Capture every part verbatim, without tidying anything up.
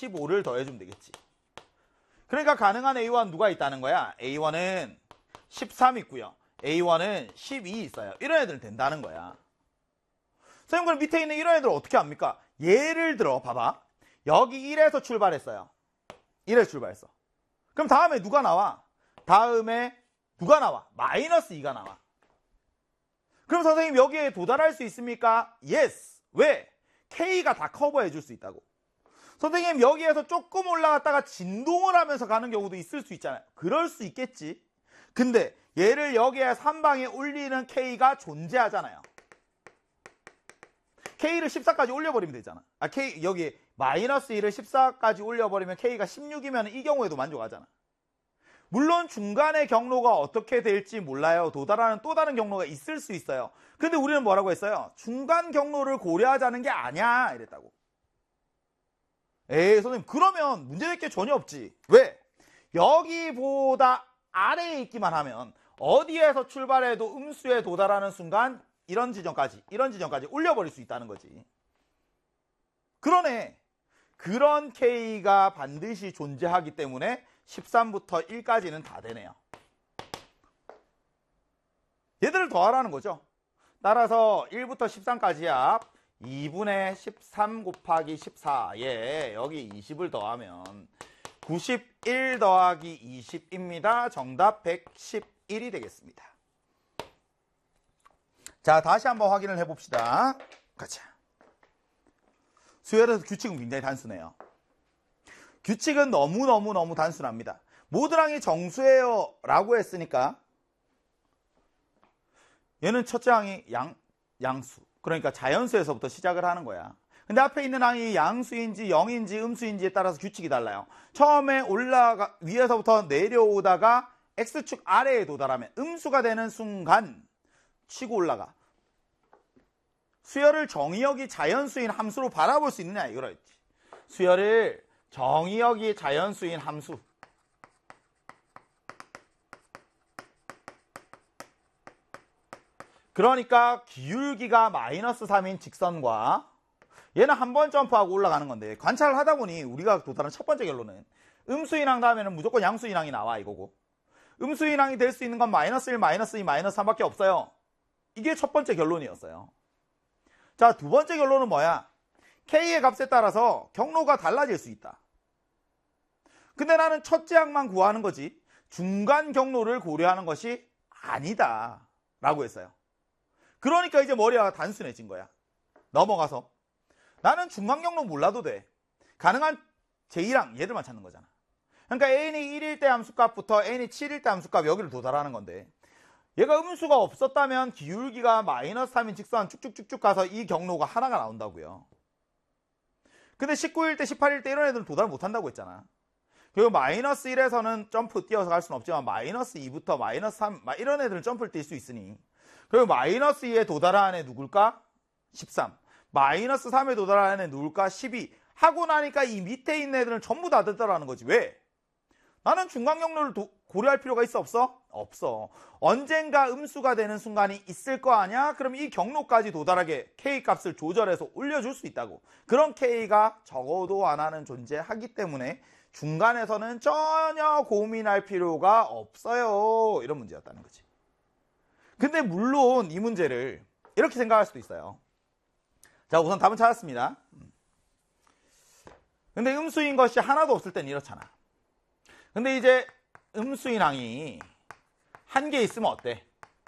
십오를 더해주면 되겠지. 그러니까 가능한 에이원 누가 있다는 거야? 에이원은 십삼 있고요. 에이원은 십이 있어요. 이런 애들은 된다는 거야. 선생님 그럼 밑에 있는 이런 애들 어떻게 합니까? 예를 들어 봐봐. 여기 일에서 출발했어요. 일에서 출발했어. 그럼 다음에 누가 나와? 다음에 누가 나와? 마이너스 이가 나와. 그럼 선생님 여기에 도달할 수 있습니까? Yes. 왜? K가 다 커버해 줄 수 있다고. 선생님 여기에서 조금 올라갔다가 진동을 하면서 가는 경우도 있을 수 있잖아요. 그럴 수 있겠지. 근데 얘를 여기에 삼 방에 올리는 K가 존재하잖아요. K를 십사까지 올려버리면 되잖아. 아, K, 여기 마이너스 일을 십사까지 올려버리면 K가 십육이면 이 경우에도 만족하잖아. 물론 중간의 경로가 어떻게 될지 몰라요. 도달하는 또 다른 경로가 있을 수 있어요. 근데 우리는 뭐라고 했어요? 중간 경로를 고려하자는 게 아니야. 이랬다고. 에이, 선생님, 그러면 문제될 게 전혀 없지. 왜? 여기보다 아래에 있기만 하면 어디에서 출발해도 음수에 도달하는 순간 이런 지점까지, 이런 지점까지 올려버릴 수 있다는 거지. 그러네. 그런 K가 반드시 존재하기 때문에 십삼부터 일까지는 다 되네요. 얘들을 더하라는 거죠. 따라서 일부터 십삼까지야 이분의 십삼 곱하기 십사에 여기 이십을 더하면 구십일 더하기 이십입니다. 정답 백십일이 되겠습니다. 자, 다시 한번 확인을 해봅시다. 가자. 수열에서 규칙은 굉장히 단순해요. 규칙은 너무너무너무 단순합니다. 모든 항이 정수예요 라고 했으니까 얘는 첫째 항이 양, 양수. 그러니까 자연수에서부터 시작을 하는 거야. 근데 앞에 있는 항이 양수인지 영인지 음수인지에 따라서 규칙이 달라요. 처음에 올라가 위에서부터 내려오다가 X축 아래에 도달하면 음수가 되는 순간 치고 올라가. 수열을 정의역이 자연수인 함수로 바라볼 수 있느냐 이거라 했지. 수열을 정의역이 자연수인 함수. 그러니까 기울기가 마이너스 삼인 직선과 얘는 한 번 점프하고 올라가는 건데 관찰을 하다 보니 우리가 도달한 첫 번째 결론은 음수인항 다음에는 무조건 양수인항이 나와 이거고 음수인항이 될 수 있는 건 마이너스 일, 마이너스 이, 마이너스 삼밖에 없어요. 이게 첫 번째 결론이었어요. 자, 두 번째 결론은 뭐야? K의 값에 따라서 경로가 달라질 수 있다. 근데 나는 첫째 항만 구하는 거지 중간 경로를 고려하는 것이 아니다 라고 했어요. 그러니까 이제 머리가 단순해진 거야. 넘어가서 나는 중간 경로 몰라도 돼. 가능한 제일항 얘들만 찾는 거잖아. 그러니까 n이 일일 때 함수값부터 n이 칠일 때 함수값 여기를 도달하는 건데 얘가 음수가 없었다면 기울기가 마이너스 삼인 직선 쭉쭉쭉쭉 가서 이 경로가 하나가 나온다고요. 근데 십구일 때 십팔일 때 이런 애들은 도달 못한다고 했잖아. 그리고 마이너스 일에서는 점프 뛰어서 갈 수는 없지만 마이너스 이부터 마이너스 삼 이런 애들은 점프를 뛸 수 있으니 그리고 마이너스 이에 도달하는 애 누굴까? 십삼. 마이너스 삼에 도달하는 애 누굴까? 십이. 하고 나니까 이 밑에 있는 애들은 전부 다 됐다라는 거지. 왜? 나는 중간 경로를 도, 고려할 필요가 있어 없어? 없어. 언젠가 음수가 되는 순간이 있을 거 아니야? 그럼 이 경로까지 도달하게 K 값을 조절해서 올려줄 수 있다고. 그런 K가 적어도 하나는 존재하기 때문에 중간에서는 전혀 고민할 필요가 없어요. 이런 문제였다는 거지. 근데 물론 이 문제를 이렇게 생각할 수도 있어요. 자, 우선 답은 찾았습니다. 근데 음수인 것이 하나도 없을 땐 이렇잖아. 근데 이제 음수인 항이 한 개 있으면 어때?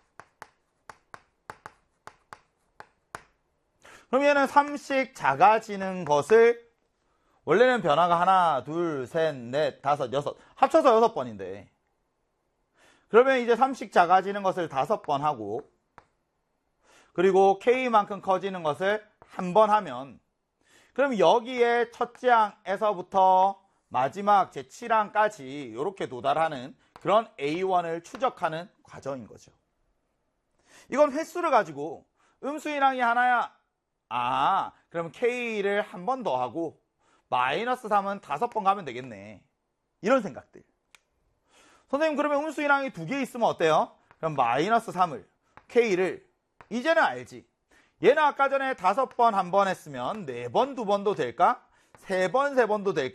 그럼 얘는 삼씩 작아지는 것을 원래는 변화가 하나, 둘, 셋, 넷, 다섯, 여섯 합쳐서 여섯 번인데 그러면 이제 삼씩 작아지는 것을 다섯 번 하고 그리고 K만큼 커지는 것을 한 번 하면 그럼 여기에 첫째 항에서부터 마지막 제칠 항까지 이렇게 도달하는 그런 에이원을 추적하는 과정인 거죠. 이건 횟수를 가지고 음수인 항이 하나야. 아, 그럼 K를 한 번 더 하고 마이너스 삼은 다섯 번 가면 되겠네. 이런 생각들. 선생님 그러면 음수인 항이 두 개 있으면 어때요? 그럼 마이너스 삼을 K를 이제는 알지. 얘는 아까 전에 다섯 번 한 번 했으면 네 번 두 번도 될까? 세 번 세 번도 될까?